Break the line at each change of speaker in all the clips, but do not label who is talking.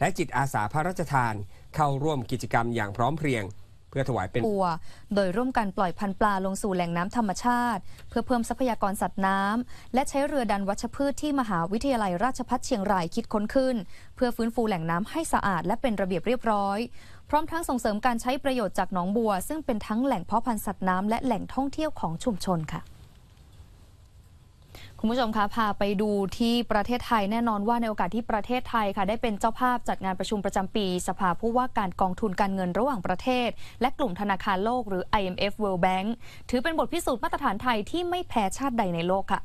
และจิตอาสาพระราชทานเข้าร่วมกิจกรรมอย่างพร้อมเพรียงเพื่อถวายเป็น
โดยร่วมกันปล่อยพันธุ์ปลาลงสู่แหล่งน้ำธรรมชาติเพื่อเพิ่มทรัพยากรสัตว์น้ำและใช้เรือดันวัชพืชที่มหาวิทยาลัยราชภัฏเชียงรายคิดค้นขึ้นเพื่อฟื้นฟูแหล่งน้ำให้สะอาดและเป็นระเบียบเรียบร้อยพร้อมทั้งส่งเสริมการใช้ประโยชน์จากหนองบัวซึ่งเป็นทั้งแหล่งเพาะพันธุ์สัตว์น้ำและแหล่งท่องเที่ยวของชุมชนค่ะคุณผู้ชมคะพาไปดูที่ประเทศไทยแน่นอนว่าในโอกาสที่ประเทศไทยค่ะได้เป็นเจ้าภาพจัดงานประชุมประจำปีสภาผู้ว่าการกองทุนการเงินระหว่างประเทศและกลุ่มธนาคารโลกหรือ IMF World Bank ถือเป็นบทพิสูจน์มาตรฐานไทยที่ไม่แพ้ชาติใดในโลกค่ะ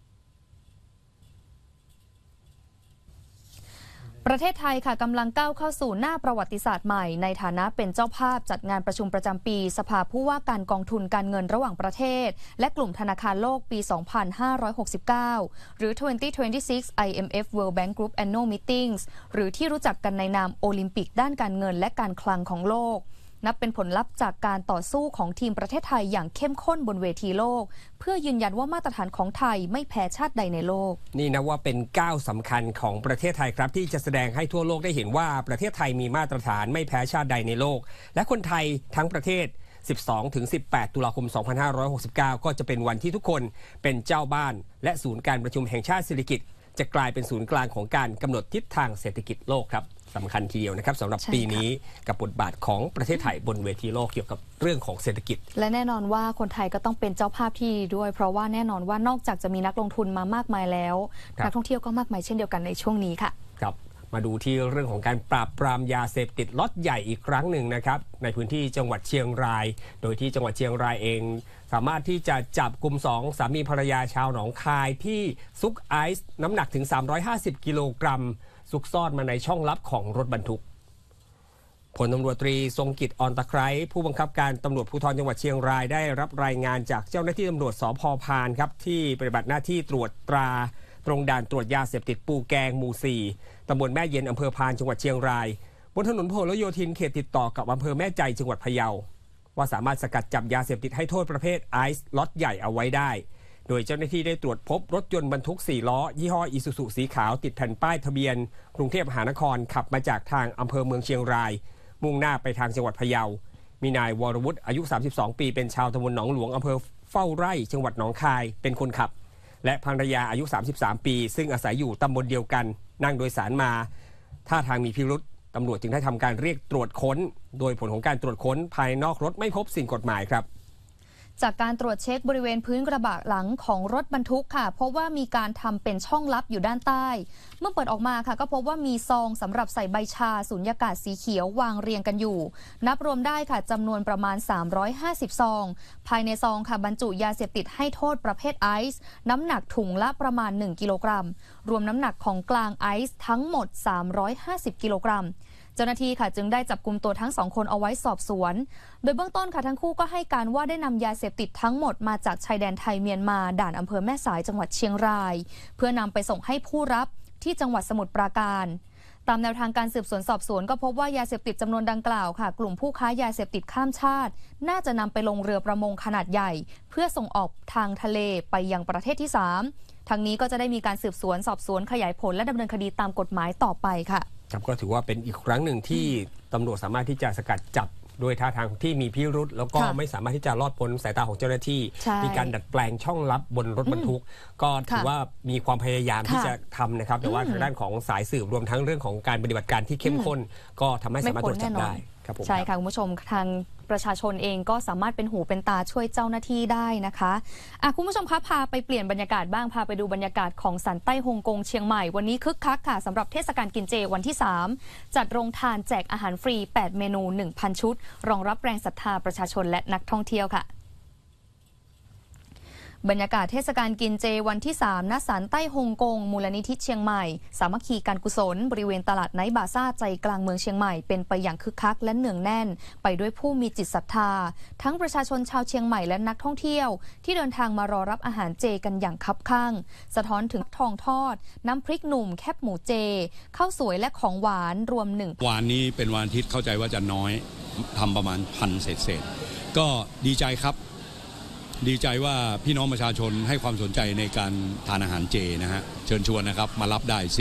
ประเทศไทยค่ะกำลังก้าวเข้าสู่หน้าประวัติศาสตร์ใหม่ในฐานะเป็นเจ้าภาพจัดงานประชุมประจำปีสภาผู้ว่าการกองทุนการเงินระหว่างประเทศและกลุ่มธนาคารโลกปี 2569 หรือ 2026 IMF World Bank Group Annual Meetings หรือที่รู้จักกันในนามโอลิมปิกด้านการเงินและการคลังของโลกนับเป็นผลลัพธ์จากการต่อสู้ของทีมประเทศไทยอย่างเข้มข้นบนเวทีโลกเพื่อยืนยันว่ามาตรฐานของไทยไม่แพ้ชาติใดในโลก
นี่นะว่าเป็นก้าวสำคัญของประเทศไทยครับที่จะแสดงให้ทั่วโลกได้เห็นว่าประเทศไทยมีมาตรฐานไม่แพ้ชาติใดในโลกและคนไทยทั้งประเทศ 12-18 ตุลาคม 2569 ก็จะเป็นวันที่ทุกคนเป็นเจ้าบ้านและศูนย์การประชุมแห่งชาติศิริกิติ์จะกลายเป็นศูนย์กลางของการกำหนดทิศทางเศรษฐกิจโลกครับสำคัญทีเดียวนะครับสำหรับปีนี้กับบทบาทของประเทศไทยบนเวทีโลกเกี่ยวกับเรื่องของเศรษฐกิจ
และแน่นอนว่าคนไทยก็ต้องเป็นเจ้าภาพที่ดีด้วยเพราะว่าแน่นอนว่านอกจากจะมีนักลงทุนมามากมายแล้วนักท่องเที่ยวก็มากมายเช่นเดียวกันในช่วงนี้ค่ะ
ครับมาดูที่เรื่องของการปราบปรามยาเสพติดล็อตใหญ่อีกครั้งหนึ่งนะครับในพื้นที่จังหวัดเชียงรายโดยที่จังหวัดเชียงรายเองสามารถที่จะจับกลุ่ม2สามีภรรยาชาวหนองคายที่ซุกไอซ์น้ำหนักถึง350กิโลกรัมซุกซ่อนมาในช่องลับของรถบรรทุกพลตำรวจตรีทรงกิจอ่อนตะไคร้ผู้บังคับการตำรวจภูธรจังหวัดเชียงรายได้รับรายงานจากเจ้าหน้าที่ตำรวจสภ.พานครับที่ปฏิบัติหน้าที่ตรวจตราตรงด่านตรวจยาเสพติดปูแกงหมู่4ตำบลแม่เย็นอำเภอพานจังหวัดเชียงรายบนถนนพหลโยธินเขตติดต่อกับอำเภอแม่ใจจังหวัดพะเยาว่าสามารถสกัดจับยาเสพติดให้โทษประเภทไอซ์ล็อตใหญ่เอาไว้ได้โดยเจ้าหน้าที่ได้ตรวจพบรถยนต์บรรทุก4ล้อยี่ห้ออีซูซุสีขาวติดแผ่นป้ายทะเบียนกรุงเทพมหานครขับมาจากทางอำเภอเมืองเชียงรายมุ่งหน้าไปทางจังหวัดพะเยามีนายวรวุฒิอายุ32ปีเป็นชาวตำบลหนองหลวงอำเภอเฝ้าไร่จังหวัดหนองคายเป็นคนขับและภรรยาอายุ33ปีซึ่งอาศัยอยู่ตำบลเดียวกันนั่งโดยสารมาท่าทางมีพิรุธตำรวจจึงได้ทำการเรียกตรวจค้นโดยผลของการตรวจค้นภายนอกรถไม่พบสิ่งกฎหมายครับ
จากการตรวจเช็คบริเวณพื้นกระบะหลังของรถบรรทุกค่ะพบว่ามีการทำเป็นช่องลับอยู่ด้านใต้เมื่อเปิดออกมาค่ะก็พบว่ามีซองสำหรับใส่ใบชาสุญญากาศสีเขียววางเรียงกันอยู่นับรวมได้ค่ะจำนวนประมาณ350ซองภายในซองค่ะบรรจุยาเสพติดให้โทษประเภทไอซ์น้ำหนักถุงละประมาณ1กิโลกรัมรวมน้ำหนักของกลางไอซ์ทั้งหมด350กิโลกรัมเจ้าหน้าที่ค่ะจึงได้จับกุมตัวทั้ง2คนเอาไว้สอบสวนโดยเบื้องต้นค่ะทั้งคู่ก็ให้การว่าได้นำยาเสพติดทั้งหมดมาจากชายแดนไทยเมียนมาด่านอำเภอแม่สายจังหวัดเชียงรายเพื่อนำไปส่งให้ผู้รับที่จังหวัดสมุทรปราการตามแนวทางการสืบสวนสอบสวนก็พบว่ายาเสพติดจำนวนดังกล่าวค่ะกลุ่มผู้ค้ายาเสพติดข้ามชาติน่าจะนำไปลงเรือประมงขนาดใหญ่เพื่อส่งออกทางทะเลไปยังประเทศที่3ทางนี้ก็จะได้มีการสืบสวนสอบสวนขยายผลและดำเนินคดีตามกฎหมายต่อไปค่ะ
ครับก็ถือว่าเป็นอีกครั้งหนึ่งที่ตำรวจสามารถที่จะสกัดจับโดยท่าทางที่มีพิรุธแล้วก็ไม่สามารถที่จะรอดพ้นสายตาของเจ้าหน้าที่มีการดัดแปลงช่องลับบนรถบรรทุกก็ถือว่ามีความพยายามที่จะทำนะครับแต่ว่าทางด้านของสายสืบรวมทั้งเรื่องของการปฏิบัติการที่เข้มข้นก็ทำให้สามารถตรวจจับได้
ใช่ค่ะคุณผู้ชมทางประชาชนเองก็สามารถเป็นหูเป็นตาช่วยเจ้าหน้าที่ได้นะคะคุณผู้ชมคะพาไปเปลี่ยนบรรยากาศบ้างพาไปดูบรรยากาศของสันใต้ฮ่องกงเชียงใหม่วันนี้คึกคักค่ะสำหรับเทศกาลกินเจวันที่3จัดโรงทานแจกอาหารฟรี8เมนู 1,000 ชุดรองรับแรงศรัทธาประชาชนและนักท่องเที่ยวค่ะบรรยากาศเทศกาลกินเจวันที่3ณศาลใต้ฮ่องกงมูลนิธิเชียงใหม่สามัคคีการกุศลบริเวณตลาดไนท์บาซ่าใจกลางเมืองเชียงใหม่เป็นไปอย่างคึกคักและเนืองแน่นไปด้วยผู้มีจิตศรัทธาทั้งประชาชนชาวเชียงใหม่และนักท่องเที่ยวที่เดินทางมารอรับอาหารเจกันอย่างคับคั่งสะท้อนถึงทองทอดน้ำพริกหนุ่มแคบหมูเจข้าวสวยและของหวานรวม1
วันนี้เป็นวันอาทิตย์เข้าใจว่าจะน้อยทำประมาณ1,000 เศษก็ดีใจครับดีใจว่าพี่น้องประชาชนให้ความสนใจในการทานอาหารเจนะฮะเชิญชวนนะครับมารับได้